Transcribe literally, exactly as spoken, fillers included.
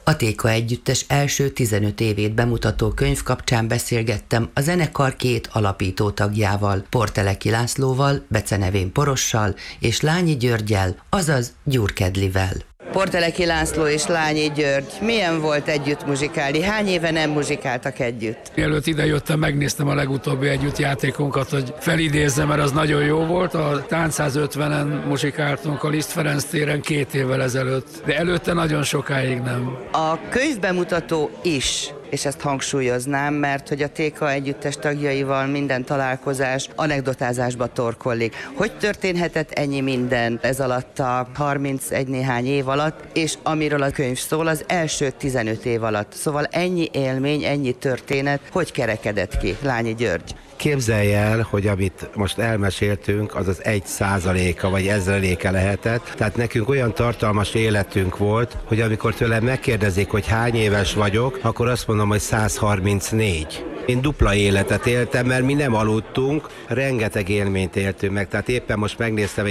A Téka Együttes első tizenöt évét bemutató könyv kapcsán beszélgettem a zenekar két alapító tagjával, Porteleki Lászlóval, becenevén Porossal, és Lányi Györggyel, azaz Gyurkedlivel. Porteleki László és Lányi György, milyen volt együtt muzsikálni? Hány éve nem muzsikáltak együtt? Mielőtt ide jöttem, megnéztem a legutóbbi együttjátékunkat, hogy felidézzem, mert az nagyon jó volt. A Táncszázötvenen muzsikáltunk a Liszt Ferenc téren két évvel ezelőtt, de előtte nagyon sokáig nem. A könyvbemutató is, és ezt hangsúlyoznám, mert hogy a Téka Együttes tagjaival minden találkozás anekdotázásba torkollik. Hogy történhetett ennyi minden ez alatt a harmincegy néhány év alatt, és amiről a könyv szól, az első tizenöt év alatt. Szóval ennyi élmény, ennyi történet, hogy kerekedett ki, Lányi György? Képzelj el, hogy amit most elmeséltünk, az az egy százaléka vagy ezreléke lehetett. Tehát nekünk olyan tartalmas életünk volt, hogy amikor tőlem megkérdezik, hogy hány éves vagyok, akkor azt mondom, hogy száz harmincnégy. Én dupla életet éltem, mert mi nem aludtunk, rengeteg élményt éltünk meg. Tehát éppen most megnéztem